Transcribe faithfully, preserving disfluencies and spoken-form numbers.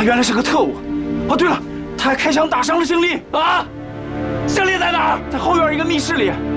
原来是个特务。哦，对了，他还开枪打伤了胜利啊！胜利在哪儿？在后院一个密室里。